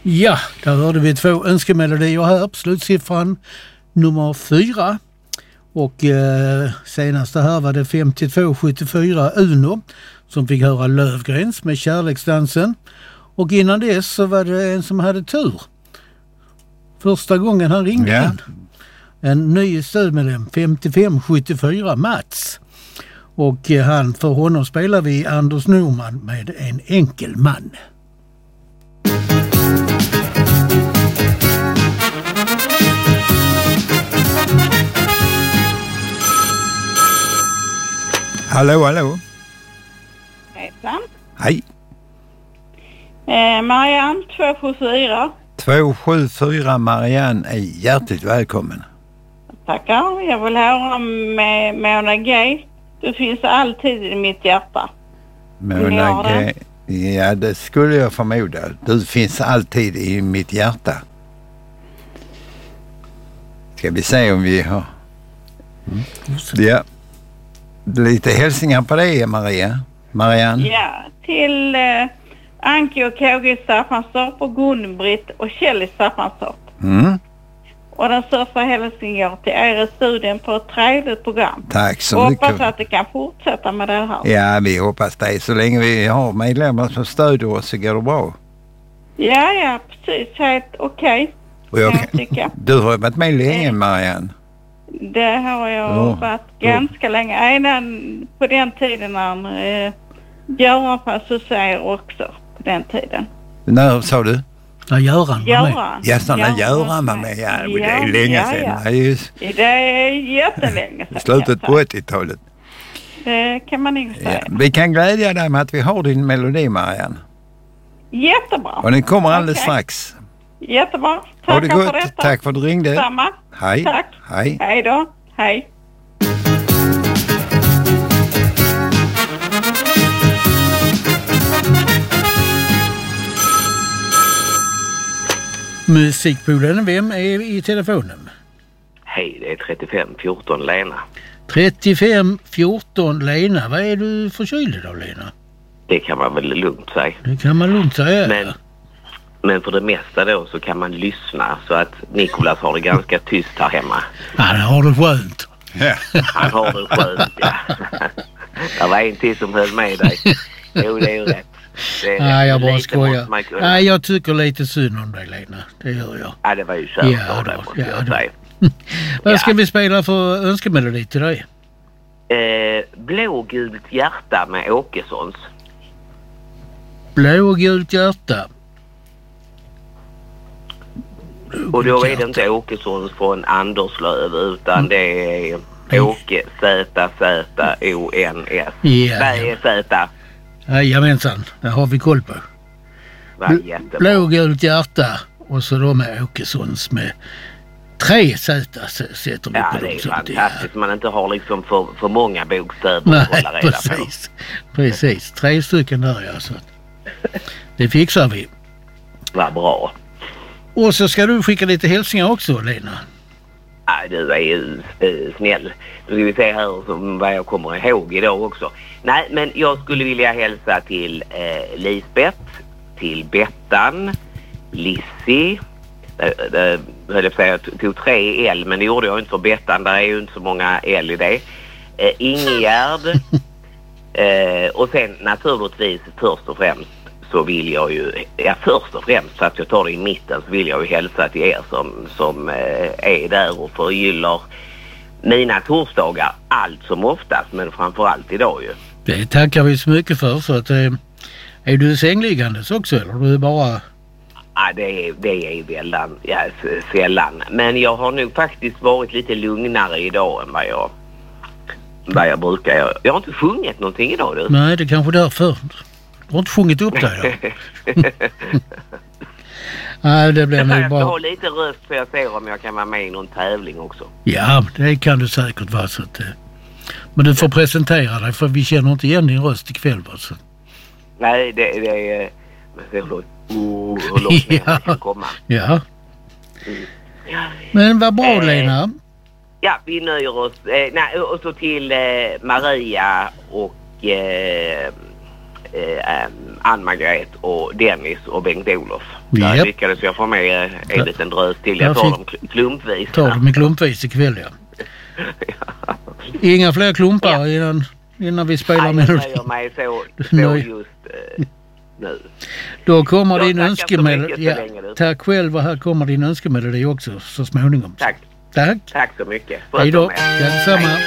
Ja, där hörde vi 2 önskemelodier här på slutsiffran nummer 4. Och senaste här var det 5274 Uno som fick höra Lövgrens med Kärleksdansen. Och innan dess så var det en som hade tur. Första gången han ringde in. En ny stödmedlem, 5574 Mats. Och för honom spelar vi Anders Norman med En enkel man. Hallå, hallå. Hejsan. Hej. Marianne, 274. 274 Marianne är hjärtligt välkommen. Tackar. Jag vill höra med Mona G. Du finns alltid i mitt hjärta. Mona G. Ja, det skulle jag förmoda. Du finns alltid i mitt hjärta. Ska vi se om vi har... Ja. Lite hälsningar på det, Marianne. Ja, till Anki och KG i Staffanstorp och Gun-Britt och Kjell i Staffanstorp. Och den största hälsningen går till er i studien på ett trevligt program. Tack så mycket. Hoppas att det kan fortsätta med det här. Ja, vi hoppas det. Så länge vi har medlemmar som stöder oss så går det bra. Ja, precis. Helt okej. Du har varit med länge, Marianne. Det har jag varit ganska länge. Även på den tiden när Göran var associer också på den tiden. När sa du? När Göran var med. Ja, när Göran var med. Ja, det är länge sedan. Ja. Det är jättelänge sedan. Slutet på 80-talet. Det kan man inte säga. Ja. Vi kan glädja dig med att vi har din melodi, Marianne. Jättebra. Och den kommer alldeles strax. Jättebra. Tack för detta. Tack för att du ringde. Samma. Hej. Tack. Hej. Hej då. Hej. Musikpoolen, vem är i telefonen? Hej, det är 3514 Lena. 3514 Lena. Vad är du förkyld idag, Lena? Det kan man väl lugnt säga. Det kan man lugnt säga. Men för det mesta då så kan man lyssna så att Nikolas har det ganska tyst här hemma. Han har det skönt. Han har det skönt, ja. Det var en till som höll med dig. Jo, det är ju rätt. Nej, jag bara skojar. Nej, jag tycker lite synd om dig, Lena. Det gör jag. Ja, det var ju kört av det, måste jag säga. Vad ska vi spela för önskemelodi till dig? Blågult hjärta med Åkessons. Blågult hjärta. Och då är det inte Åkessons från Anderslöv utan det är Åke Z-Z-O-N-S. Z. Jajamensan, det har vi koll på. Blågult hjärta och så då med Åkessons med 3 Z sätter vi på dem. Det är fantastiskt. Man inte har liksom för många bokstäver Nej, att hålla reda på. Precis. 3 stycken där, ja. Så det fixar vi. Vad bra. Och så ska du skicka lite hälsningar också, Lena. Ja, du är ju snäll. Nu ska vi se här vad jag kommer ihåg idag också. Nej, men jag skulle vilja hälsa till Lisbeth, till Bettan, Lissi. Jag tog 3 L, men det gjorde jag inte för Bettan. Där är ju inte så många L i det. Ingegärd. Och sen naturligtvis först och främst så vill jag ju, först och främst så att jag tar det i mitten så vill jag ju hälsa till er som är där och förgyllar mina torsdagar allt som oftast, men framförallt idag ju. Det tackar vi så mycket för. Så att, är du sängliggandes också eller du är bara... Ja, det är väldigt sällan. Men jag har nog faktiskt varit lite lugnare idag än vad jag brukar. Jag har inte sjungit någonting idag. Du. Nej, det är kanske därför. Du har inte sjungit upp dig då. Nej, det blir nog bra. Jag ska ha lite röst för jag ser om jag kan vara med i någon tävling också. Ja, det kan du säkert vara. Så att, men du får presentera dig för vi känner inte igen din röst ikväll. Så. Nej, det är... hur långt ner kan komma. Ja. Men vad bra, Lena. Ja, vi nöjer oss. Och så till Maria och Ann-Margret och Dennis och Bengt-Olof. Där Japp. lyckades jag få med en liten drös till. Jag tar dem klumpvis. Tar dem klumpvis ikväll, ja. Inga fler klumpar innan vi spelar med. melodi. Jag mig så just nu. Då kommer Jag din tackar önskemelodi. så mycket Ja, så länge, du. tack själv, och här kommer din önskemelodi också så småningom. Tack. Tack. Tack så mycket. Hej då. Sköt om er. Ja, detsamma. Hej.